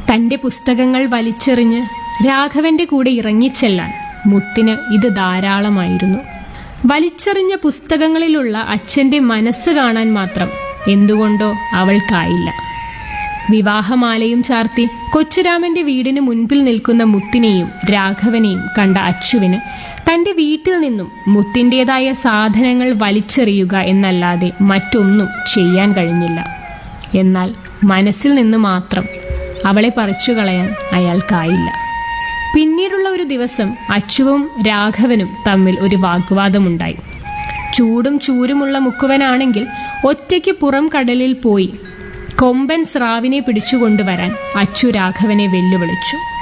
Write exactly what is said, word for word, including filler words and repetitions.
തന്റെ പുസ്തകങ്ങൾ വലിച്ചെറിഞ്ഞ് രാഘവന്റെ കൂടെ ഇറങ്ങിച്ചെല്ലാൻ മുത്തിന് ഇത് ധാരാളമായിരുന്നു. വലിച്ചെറിഞ്ഞ പുസ്തകങ്ങളിലുള്ള അച്ഛന്റെ മനസ്സ് കാണാൻ മാത്രം എന്തുകൊണ്ടോ അവൾക്കായില്ല. വിവാഹമാലയും ചാർത്തി കൊച്ചുരാമന്റെ വീടിന് മുൻപിൽ നിൽക്കുന്ന മുത്തിനെയും രാഘവനെയും കണ്ട അച്ചുവിന് തന്റെ വീട്ടിൽ നിന്നും മുത്തിൻ്റെതായ സാധനങ്ങൾ വലിച്ചെറിയുക എന്നല്ലാതെ മറ്റൊന്നും ചെയ്യാൻ കഴിഞ്ഞില്ല. എന്നാൽ മനസ്സിൽ നിന്ന് മാത്രം അവളെ പറിച്ചു കളയാൻ അയാൾക്കായില്ല. പിന്നീടുള്ള ഒരു ദിവസം അച്ചുവും രാഘവനും തമ്മിൽ ഒരു വാഗ്വാദമുണ്ടായി. ചൂടും ചൂരുമുള്ള മുക്കുവനാണെങ്കിൽ ഒറ്റയ്ക്ക് പുറം കടലിൽ പോയി കൊമ്പൻ സ്രാവിനെ പിടിച്ചുകൊണ്ടുവരാൻ അച്ചു രാഘവനെ വെല്ലുവിളിച്ചു.